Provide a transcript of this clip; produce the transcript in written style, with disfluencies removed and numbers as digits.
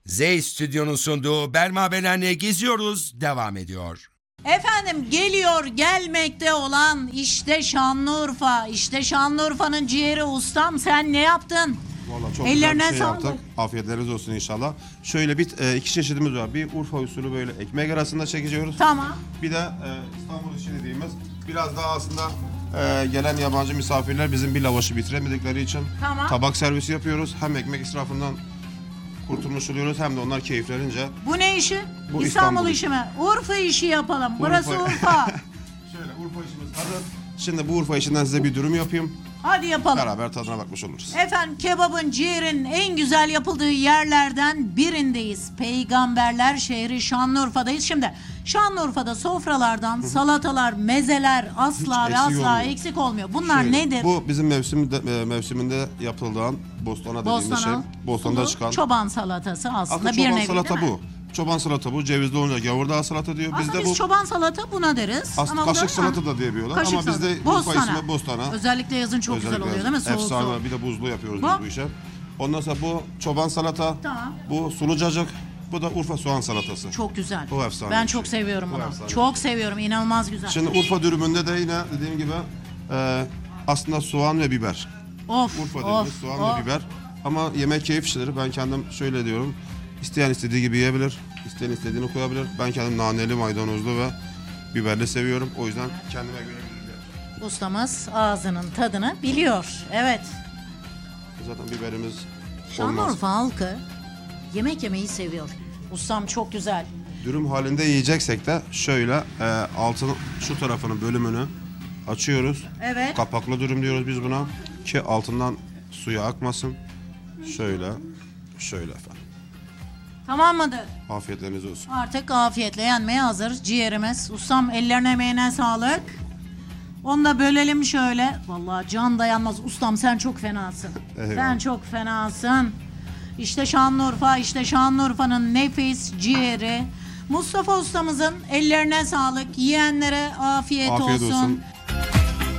Z Stüdyo'nun sunduğu Berma Belen'le Geziyoruz devam ediyor. Efendim geliyor gelmekte olan işte Şanlıurfa. İşte Şanlıurfa'nın ciğeri ustam, sen ne yaptın? Vallahi çok Ellerine güzel bir şey sağlık. yaptık. Afiyetleriniz olsun inşallah. Şöyle iki çeşidimiz var. Bir Urfa usulü böyle ekmek arasında çekiyoruz. Tamam. Bir de İstanbul işi dediğimiz biraz daha aslında gelen yabancı misafirler bizim bir lavaşı bitiremedikleri için Tamam. tabak servisi yapıyoruz. Hem ekmek israfından kurtulmuş oluyoruz hem de onlar keyiflenince. Bu ne işi? Bu İstanbul İstanbul işi mi? Urfa işi yapalım. Burası Urfa. Şöyle Urfa işimiz hazır. Şimdi bu Urfa işinden size bir dürüm yapayım. Hadi yapalım. Beraber tadına bakmış oluruz. Efendim kebabın, ciğerin en güzel yapıldığı yerlerden birindeyiz. Peygamberler şehri Şanlıurfa'dayız. Şimdi Şanlıurfa'da sofralardan salatalar, mezeler asla Hiç ve eksiği asla olmuyor. eksik olmuyor. Bunlar Şöyle, nedir? Bu bizim mevsiminde yapılan bostana dediğimiz şey. Bostan'da sulu çıkan. çoban salatası aslında Aslında bir çoban nevi salata değil mi? bu. Çoban salata bu. Cevizli olunca gavurdağ salata diyor. Aslında Bizde biz bu çoban salata buna deriz. aslında Ama bu kaşık da- salata da diyebiliyorlar. Kaşık Ama bizde salata. Urfa ismi bostana. Özellikle yazın çok güzel oluyor değil mi? Soğuk Efsane. soğuk. Bir de buzlu yapıyoruz Bu? biz bu işe. Ondan sonra bu çoban salata. Tamam. Bu sulu cacık. Bu da Urfa soğan salatası. Çok güzel. Bu efsane Ben bir çok şey. seviyorum Bu bunu. efsane Çok bir seviyorum. İnanılmaz güzel. Şimdi Urfa dürümünde de yine dediğim gibi aslında soğan ve biber. Of. Urfa of, dediğimiz soğan of. ve biber. Ama yemek keyif işidir. Ben kendim şöyle diyorum. İsteyen istediği gibi yiyebilir. İsteyen istediğini koyabilir. Ben kendim naneli, maydanozlu ve biberli seviyorum. O yüzden kendime göre bir Ustamız ağzının tadını biliyor. Evet. zaten biberimiz olmaz. Şanlıurfa halkı yemek yemeyi seviyor. Ustam çok güzel. Dürüm halinde yiyeceksek de şöyle altın şu tarafının bölümünü açıyoruz. Evet. Kapaklı dürüm diyoruz biz buna ki altından suya akmasın. Şöyle efendim. Tamam mıdır? Afiyetleriniz olsun. Artık afiyetle yenmeye hazır ciğerimiz. Ustam ellerine emeğine sağlık. Onu da bölelim şöyle. Vallahi can dayanmaz. Ustam sen çok fenasın. Eyvallah. Sen çok fenasın. İşte Şanlıurfa, işte Şanlıurfa'nın nefis ciğeri. Mustafa ustamızın ellerine sağlık. Yiyenlere afiyet Afiyet olsun. olsun.